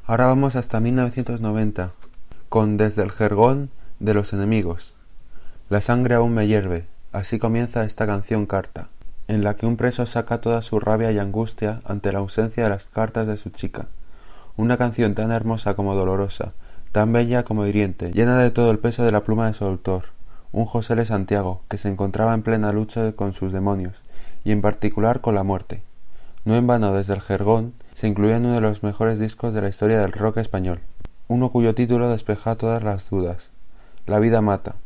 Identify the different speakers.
Speaker 1: Ahora vamos hasta 1990, con Desde el jergón de los enemigos. La sangre aún me hierve, así comienza esta canción carta, en la que un preso saca toda su rabia y angustia ante la ausencia de las cartas de su chica. Una canción tan hermosa como dolorosa, tan bella como hiriente, llena de todo el peso de la pluma de su autor, un José L. Santiago, que se encontraba en plena lucha con sus demonios, y en particular con la muerte. No en vano, Desde el jergón se incluye en uno de los mejores discos de la historia del rock español, uno cuyo título despeja todas las dudas. La vida mata,